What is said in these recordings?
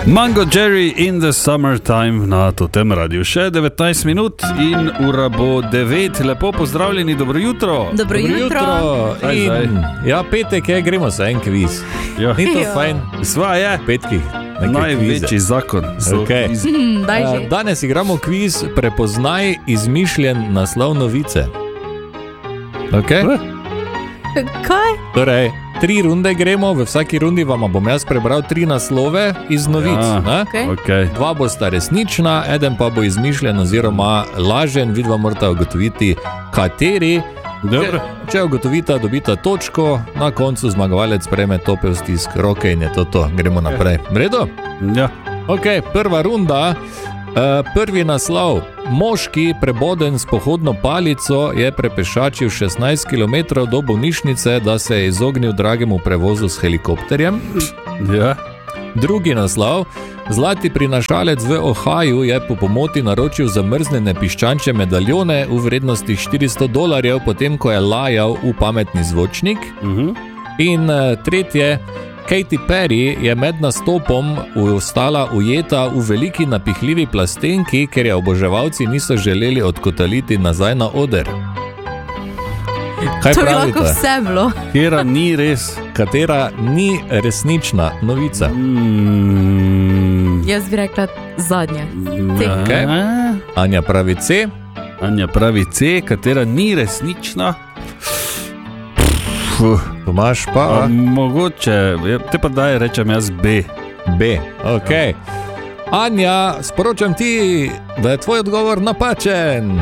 Mango Jerry in the Summertime na Totem Radiu. Še 19 minut in ura bo 9. Lepo pozdravljeni, dobro jutro. Dobro jutro. Ja, petek je, gremo za en kviz. Ja. Ni to fajn? Sva je. Petki. Največji zakon. Okay. Danes igramo kviz Prepoznaj izmišljen naslov novice. Okay? Kaj? Torej, 3 runde gremo, v vsaki rundi vam bom jaz prebral 3 naslove iz novic. Ja, okay. 2 bosta resnična, eden pa bo izmišljen oziroma lažen, vidva morata ugotoviti, kateri. Če ugotovita, dobita točko, na koncu zmagovalec prejme topel stisk roke in je to. Gremo naprej. V redu? Ja. Ok, prva runda. Prvi naslov. Moški, preboden s pohodno palico, je prepešačil 16 km do bolnišnice, da se je izognil dragemu prevozu s helikopterjem. Ja. Drugi naslov. Zlati prinašalec v Ohaju je po pomoti naročil zamrznjene piščančje medaljone v vrednosti $400, potem ko je lajal v pametni zvočnik. In tretje. Katy Perry je med nastopom ostala ujeta v veliki napihljivi plastenki, ker je oboževalci niso želeli odkotaliti nazaj na oder. Kaj to pravite? To bi lahko vse bilo. Katera ni res? Katera ni resnična novica? Jaz bi rekla zadnja. C. Okay. Anja pravi C. Anja pravi C, katera ni resnična? Tomaž pa? Mogoče, te pa daj rečem jaz B. B, ok. Anja, sporočam ti, da je tvoj odgovor napačen.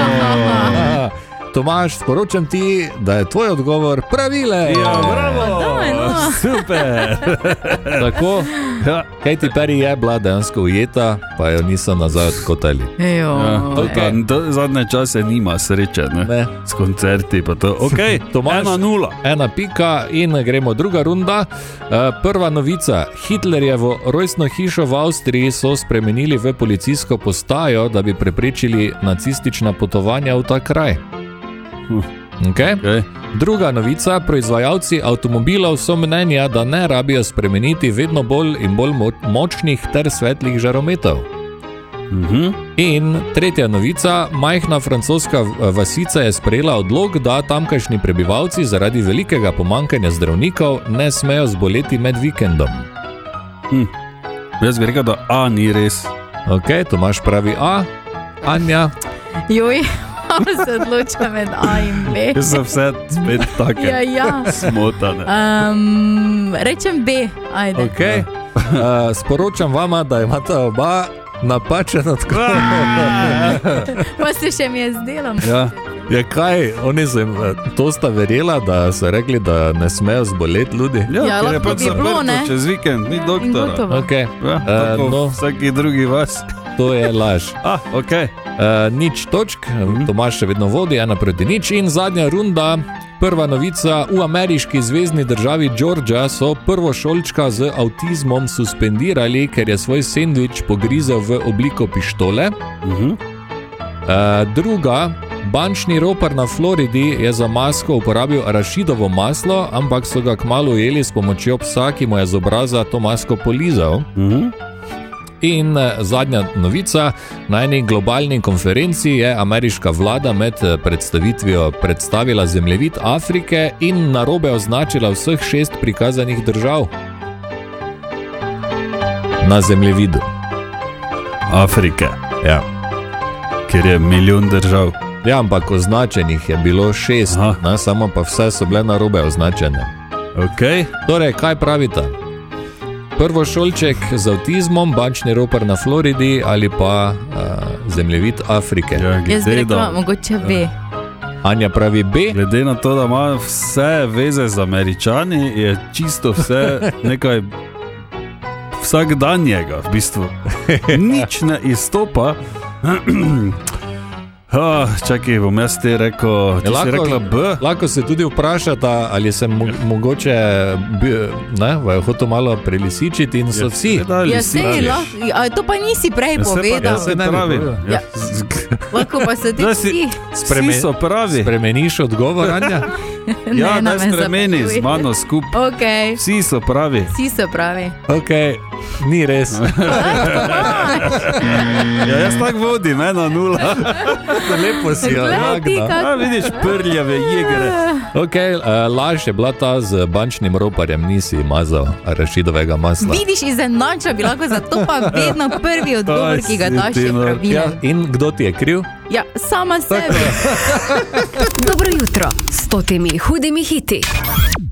Tomaž, sporočam ti, da je tvoj odgovor pravilen. Ja, bravo. Super. Tako, Katy Perry je bila dejansko ujeta, pa jo niso nazaj odkotali. Zadnje čase nima sreče, ne? S koncerti pa to. Ok, Tomaž, 1-0. 1 pika in gremo druga runda. Prva novica. Hitlerjevo rojstno hišo v Avstriji so spremenili v policijsko postajo, da bi preprečili nacistična potovanja v ta kraj. Okay. Druga novica. Proizvajalci avtomobilov so mnenja, da ne rabijo spremeniti vedno bolj in bolj močnih ter svetlih žarometov. In tretja novica. Majhna francoska vasica je sprejela odlok, da tamkajšnji prebivalci zaradi velikega pomanjkanja zdravnikov ne smejo zboleti med vikendom. Jaz bi rekel, da A ni res. Ok, Tomaž pravi A. Anja? Joj, se odloča med A in B. Jaz sem vse spet take smotane. Rečem B, ajde. Ok, sporočam vama, da imate oba napačen odgovor. Pa se še mi je zdelo. Ja, kaj? Oni so to sta verjela, da so rekli, da ne smejo zboleti ljudi? Ja, ker je lahko pač bi bilo, ne? zaprto čez vikend, ni doktora. Okay. Tako vsaki drugi vas. To je laž. Ok. Nič točk, Tomaž še vedno vodi, 1-0 in zadnja runda. Prva novica. V ameriški zvezni državi Georgia so prvošolčka z avtizmom suspendirali, ker je svoj sendvič pogrizel v obliko pištole. Druga. Bančni ropar na Floridi je za masko uporabil arašidovo maslo, ampak so ga kmalu ujeli s pomočjo psa, ki mu je z obraza to masko polizal. In zadnja novica. Na eni globalni konferenci je ameriška vlada med predstavitvijo predstavila zemljevid Afrike in narobe označila vseh 6 prikazanih držav na zemljevidu Afrike. Ja. Ker je milijon držav. Ja, ampak označenih je bilo 6, samo pa vse so bile narobe označene. Ok. Torej, kaj pravite? Prvošolček z avtizmom, bančni ropar na Floridi ali pa zemljevid Afrike? Jaz bi rekla, mogoče B. Anja pravi B. Glede na to, da ima vse veze z Američani, je čisto vse nekaj vsakdanjega v bistvu. Nič ne izstopa. Čakaj, bom jaz ti rekel, ti si rekla B. Lahko se tudi vprašata, ali sem mogoče vaju hotel malo prelisičiti in so vsi. Ja, sej, to pa nisi prej povedal. Se pravi. Lahko pa se ti vsi. Vsi so pravi. Spremeniš odgovor, Anja? Ja, Ne, daj me spremeni zapetuj. z mano skup. Okay. Vsi so pravi. Vsi so pravi. Ok, ni res. Ja, jaz tako vodim, 1-0. Lepo si jo Glej ti, nagna. kako- A, vidiš, prljave jegre. Ok, laž je bila ta z bančnim roparjem, nisi mazal arašidovega masla. Vidiš, izenača bi lahko, zato pa vedno prvi odgovor, ki ga daš, je Ja, pravilen. in kdo ti je kriv? Ja, sama sebi. Dobro jutro s temi hudimi hiti.